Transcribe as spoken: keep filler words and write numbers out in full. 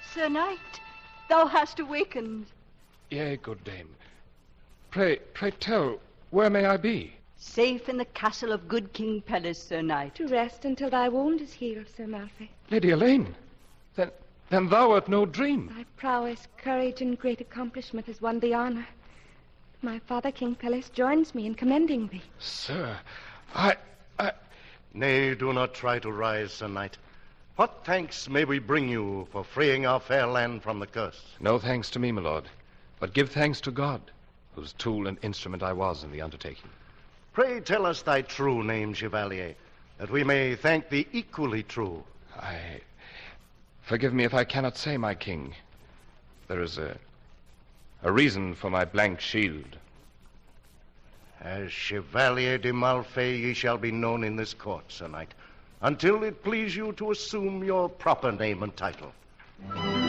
Sir Knight, thou hast awakened. Yea, good dame. Pray, pray tell, where may I be? Safe in the castle of good King Pelles, Sir Knight. To rest until thy wound is healed, Sir Malfoy. Lady Elaine, then, then thou art no dream. Thy prowess, courage, and great accomplishment has won thee honor. My father, King Pelles, joins me in commending thee. Sir, I... I... Nay, do not try to rise, Sir Knight. What thanks may we bring you for freeing our fair land from the curse? No thanks to me, my lord, but give thanks to God, whose tool and instrument I was in the undertaking. Pray tell us thy true name, Chevalier, that we may thank thee equally true. I... Forgive me if I cannot say, my king. There is a... a reason for my blank shield. As Chevalier de Malfay ye shall be known in this court, Sir Knight, until it please you to assume your proper name and title.